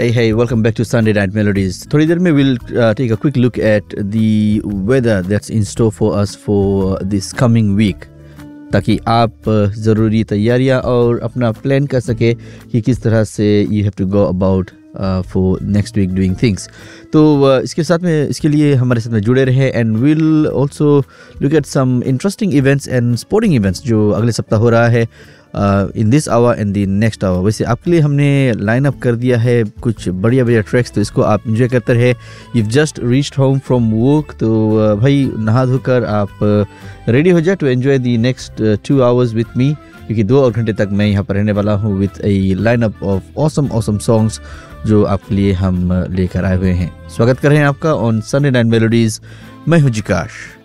Hey, welcome back to Sunday Night Melodies. थोड़ी देर में we'll take a quick look at the weather that's in store for us for this coming week. ताकि आप ज़रूरी तैयारियां और अपना प्लान कर सके कि किस तरह से you have to go about for next week doing things. तो इसके साथ में इसके लिए हमारे साथ में जुड़े रहे and we'll also look at some interesting events and sporting events जो अगले सप्ताह हो रहा है in this our and the next our. वैसे आपके लिए हमने लाइन अप कर दिया है कुछ बढ़िया बढ़िया ट्रैक्स, तो इसको आप एंजॉय करते रहे. You just reached home from work, तो भाई नहा धोकर आप रेडी हो जाए to enjoy the next 2 hours with me, क्योंकि 2 और घंटे तक मैं यहाँ पर रहने वाला हूँ with A line up of awesome songs जो आपके लिए हम लेकर आए हुए हैं. स्वागत कर रहे हैं आपका ऑन संडे नाइट मेलोडीज. मैं हूँ जिकाश.